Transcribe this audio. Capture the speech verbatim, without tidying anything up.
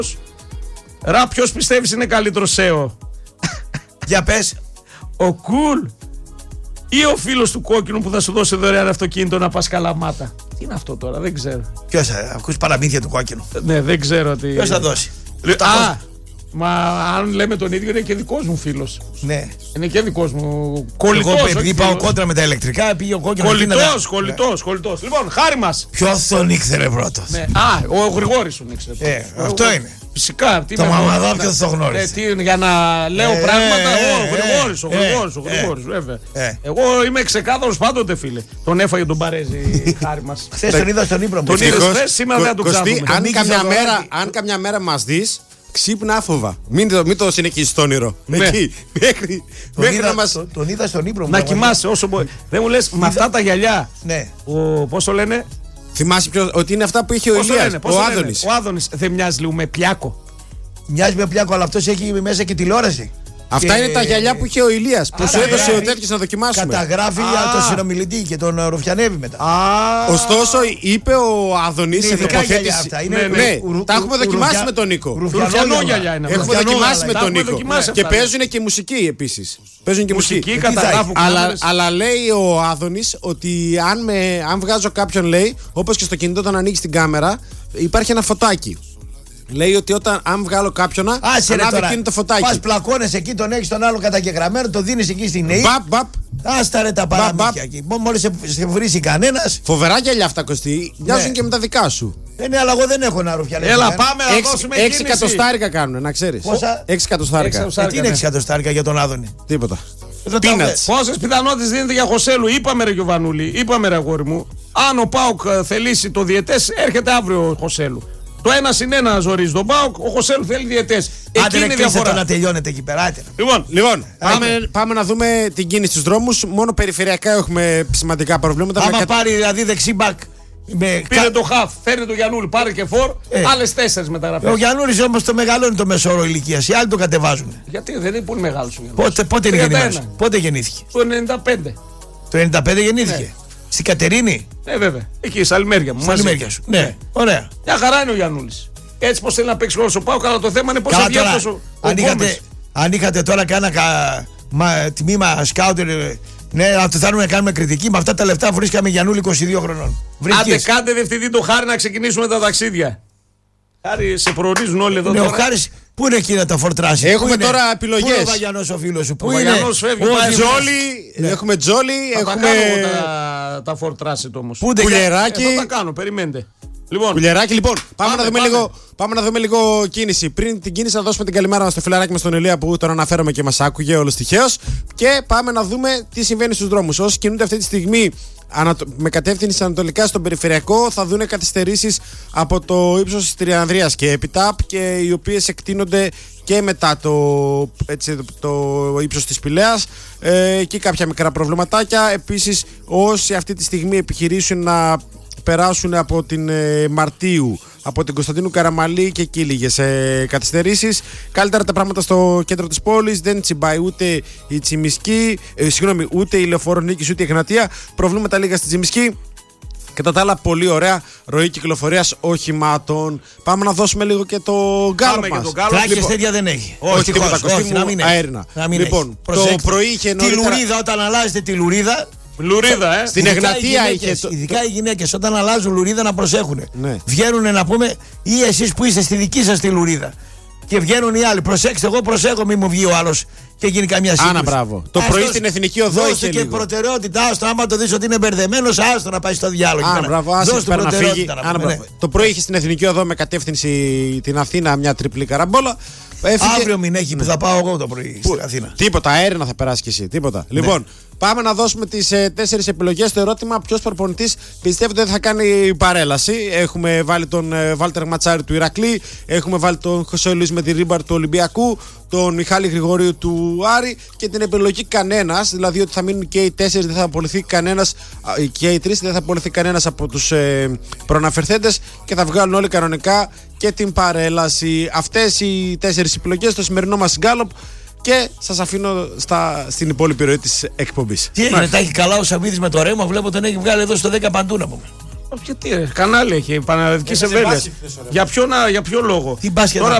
Ρα, ποιος πιστεύεις είναι καλύτερο σέο? Για πες. Ο Κουλ ή ο φίλος του κόκκινου που θα σου δώσει δωρεάν αυτοκίνητο να πας Καλαμάτα? Τι είναι αυτό τώρα, δεν ξέρω. Ποιος θα ακούς παραμύθια του κόκκινου? Ναι, δεν ξέρω τι. Ποιος θα δώσει? Α, μα αν λέμε τον ίδιο είναι και δικός μου φίλος. Ναι. Είναι και δικός μου. Κολλητός. Εγώ επειδή πάω κόντρα με τα ηλεκτρικά, πήγε ο κόκκινος. Κολλητός, κολλητός, κολλητός. Λοιπόν, χάρη μας. Ποιος τον ήξερε πρώτος? Ναι. Α, ο Γρηγόρης τον ήξερε. Ε, αυτό είναι. Φυσικά. Το μαμαδό ποιος το γνώρισε? Ε, τι είναι, για να λέω Ε, πράγματα. ε, Ο Γρηγόρης, ο ε, Γρηγόρης, ο ε, Γρηγόρης, βέβαια. ε. Εγώ είμαι ξεκάθαρος πάντοτε, φίλε. Τον έφαγε τον Παρέζη, χάρη μας. Χθες τον είδα στον ύπνο μου. Τον είδες Ευτυχώς, χθες, σήμερα δεν θα τον Κωστή, ξάπουμε. αν Νίκη καμιά Θεοδωράκη. μέρα, αν καμιά μέρα μας δεις, ξύπνα άφοβα. Μην το, μην το συνεχίσεις το όνειρο. Ναι. Εκεί, μέχρι, Τον μέχρι είδα- να μας... τον- Τον είδα στον ύπνο μου. Να πραγματικά. κοιμάσαι όσο μπορεί. Δεν μου λες με αυτά τα γυαλιά. Ναι. Ο, πώς το λένε, Θυμάσαι ποιος, ότι είναι αυτά που είχε ο πώς το Ηλίας, λένε, πώς ο το λένε. Άδωνης. Ο Άδωνης δεν μοιάζει λίγο με πλιάκο? Μοιάζει με πλάκο, αλλά αυτός έχει μέσα και τηλεόραση. Αυτά Και- είναι τα γυαλιά που είχε ο Ηλίας, που σου έδωσε καταγράφει- ο τέτοιος να δοκιμάσουμε. Καταγράφει Α. τον συνομιλητή και τον ε, ρουφιανεύει μετά. Α, Ωστόσο, είπε ο Άδωνης Είναι σε ειδικά γυαλιά τοποθέτηση. αυτά. Ναι, Είναι ναι, ουρου- τα έχουμε ουρου- δοκιμάσει ρουφια- με τον Νίκο. ρουφιανό Ρουφιανό γυαλιά. γυαλιά είναι. Έχουμε Ρουφιανό δοκιμάσει γυαλιά. με τα τον έχουμε Νίκο. δοκιμάσει Και αυτά, παίζουν και μουσική επίσης. Παίζουν και μουσική. μουσική τι θα καταγράφουν. Αλλά, κάμερες. αλλά λέει ο Άδωνης ότι αν, με, αν βγάζω κάποιον, λέει, όπως και στο κινητό όταν ανοίγει την κάμερα, υπάρχει ένα φωτάκι. Λέει ότι όταν αν βγάλω κάποιον, Άσε ρε ανάβει τώρα. εκείνο το φωτάκι. Πας πλακώνες εκεί, τον έχεις τον άλλο καταγεγραμμένο, το δίνεις εκεί στην ΝΕΗ. Μπαπ, μπαπ. Άστα ρε τα μπαπ. παραμύθια εκεί. Μ- Μόλις σε, σε βρίσει κανένας. Φοβερά γυαλιά αυτά, Κωστή. Μοιάζουν Ναι. και με τα δικά σου. Ε, ναι, αλλά εγώ δεν έχω να ρουφιανεύει. Έλα, κανένα. πάμε να δώσουμε Έξι κίνηση. εκατοστάρικα κάνουν, να ξέρεις. Πόσα? Έξι εκατοστάρικα. Έξι Ε, τι είναι έξι εκατοστάρικα για τον Άδωνη? Τίποτα. Εδώ τα Peanuts. βγες. Πόσες πιθανότητες δίνεται για Χωσέλου? Είπαμε ρε Γιωβανούλη, είπαμε ρε αγόρι μου. Αν ο Πάουκ ε, θελήσει το διαιτές, έρχεται αύριο ο Χωσέλου. Το ένα συν ένα ζορίζει τον Πάουκ, ο Χωσέλου θέλει διαιτές. Άντε Εκεί ρε, είναι η κλείστε το διαφορά. να τελειώνετε εκεί πέρα. άντε. Λοιπόν, Λοιπόν, πάμε, πάμε να δούμε την κίνηση στους δρόμους. Μόνο περιφερειακά έχουμε σημαντικά προβλήματα. Άμα Με πάρει δηλαδή δεξί μπακ. Με... πήρε κα- το χαφ, φέρνει το Γιαννούλη, πάρε και φορ, Ε. άλλες τέσσερις μεταγραφές. Ο Γιαννούρης όμως το μεγαλώνει το μεσόωρο ηλικίας. Οι άλλοι το κατεβάζουν. Γιατί δεν είναι πολύ μεγάλος ο Γιαννούλης. Πότε, πότε είναι τριάντα ένα. γεννημένος? Πότε γεννήθηκε? Το ενενήντα πέντε. Το ενενήντα πέντε γεννήθηκε. Ναι. Στην Κατερίνη. Ναι, βέβαια. Εκεί, στα αλμέρια μου. Στα μαζί. λιμέρια σου. Ναι, ωραία. Μια χαρά είναι ο Γιαννούλης. Έτσι πως θέλει να παίξει ρόλο στο Πάουκ, αλλά το θέμα είναι πώς θα Καλά βγει τώρα, αυτός ο, ο αν, είχατε, Γκόμες. αν είχατε τώρα κάνα κα, μα, τμήμα σκάουτερ, ναι, να το θέλουμε να κάνουμε κριτική, με αυτά τα λεφτά βρίσκαμε Γιαννούλη είκοσι δύο χρονών. Άντε Βρήκες. κάντε διευθυντή το Χάρη να ξεκινήσουμε τα ταξίδια. Χάρη, σε προορίζουν όλοι εδώ Ναι, ο τώρα. Χάρης, πού είναι εκείνα τα φορτράσια? Έχουμε Πού είναι? τώρα Πού επιλογές. είναι ο Βαγιανός ο φίλος σου? Πού Ο είναι? Βαγιανός φεύγει, Ο πάει Βαγιανός. Τζόλι, Ναι. έχουμε Τζόλι, Θα τα έχουμε κάνω εγώ τα, τα Ford Transit όμως. Πού είναι? Κουλιεράκι. Ε, θα τα κάνω, περιμένετε. Λοιπόν, Κουλιεράκι, λοιπόν, πάμε, Πάμε, να δούμε πάμε. Λίγο, πάμε να δούμε λίγο κίνηση. Πριν την κίνηση, να δώσουμε την καλημέρα μας στο φιλαράκι μας τον Ηλία που τον αναφέρομαι και μας άκουγε όλος τυχαίως. Και πάμε να δούμε τι συμβαίνει στους δρόμους. Όσοι κινούνται αυτή τη στιγμή ανατο- με κατεύθυνση ανατολικά στον περιφερειακό, θα δουν καθυστερήσεις από το ύψος της Τριανδρίας και έπειτα, και οι οποίες εκτείνονται και μετά το, έτσι, το ύψος της Πηλαίας, ε, και κάποια μικρά προβληματάκια. Επίσης, όσοι αυτή τη στιγμή επιχειρήσουν να περάσουν από την ε, Μαρτίου, από την Κωνσταντίνου Καραμαλή και εκεί λίγες ε, καθυστερήσεις. Καλύτερα τα πράγματα στο κέντρο της πόλης. Δεν τσιμπάει ούτε η Τσιμισκή, ε, συγγνώμη, ούτε η Λεωφόρο Νίκης, ούτε η Εγνατία. Προβλήματα λίγα στη Τσιμισκή. Κατά τα άλλα, πολύ ωραία ροή κυκλοφορίας οχημάτων. Πάμε να δώσουμε λίγο και το γκάλο πάμε μας. για τον Γκάλο. Τράκες Λοιπόν, τέτοια δεν έχει. όχι, τίποτα, δυστυχώς, Κωστή όχι, μου, να μην έχει. αέρινα. Να μην Λοιπόν, έχει. το Προσέξτε. πρωί είχε Τη νωρίτερα- λουρίδα, όταν αλλάζετε τη λουρίδα. Λουρίδα, ε. Στην ειδικά οι Εγνατία γυναίκες, είχε. το- Ειδικά οι γυναίκες όταν αλλάζουν λουρίδα να προσέχουν. Ναι. Βγαίνουν να πούμε, ή εσείς που είστε στη δική σας τη λουρίδα. Και βγαίνουν οι άλλοι. Προσέξτε, εγώ προσέχω, μη μου βγει ο άλλος και γίνει καμιά σύγκρουση. Άνα, μπράβο. Το Ας πρωί δώσει- στην Εθνική Οδό δώσε είχε και λίγο. προτεραιότητα. Άστο, άμα το δεις ότι είναι μπερδεμένος, άστο να πάει στο διάλογο. Άνα, μπράβο, άσε Δώσ' του πέρα να φύγει. προτεραιότητα να Άνα, πούμε, μπράβο. Το πρωί είχε στην Εθνική Οδό με κατεύθυνση την Αθήνα μια τριπλή καραμπόλα. ναι. Έφυγε- Αύριο μην έχει που θα πάω εγώ το πρωί στην Αθήνα. Τίποτα, αέρινα θα περάσει κι εσύ. Τίποτα. Λοιπόν, πάμε να δώσουμε τις ε, τέσσερις επιλογές. Το ερώτημα: ποιος προπονητής πιστεύετε ότι θα κάνει παρέλαση? Έχουμε βάλει τον ε, Βάλτερ Ματσάρη του Ηρακλή, έχουμε βάλει τον Χωσέ Λουίς με τη Ρίμπαρ του Ολυμπιακού, τον Μιχάλη Γρηγορίου του Άρη, και την επιλογή κανένας, δηλαδή ότι θα μείνουν και οι τέσσερις, δεν θα απολυθεί κανένας, α, και οι τρεις, δεν θα απολυθεί κανένας από τους ε, προαναφερθέντες, και θα βγάλουν όλοι κανονικά και την παρέλαση. Αυτές οι τέσσερις επιλογές στο σημερινό μας γκάλωπ. Και σας αφήνω στα, στην υπόλοιπη ροή της εκπομπής. Τι έγινε, τα έχει καλά ο Σαββίδης με το ρέμα, βλέπω τον έχει βγάλει εδώ στο δέκα παντού να πούμε. Γιατί, ρε, κανάλι έχει, Πανελλαδική Ευέλεια. Για ποιο, να- για ποιο λόγο. Τι μπάσκετ Τώρα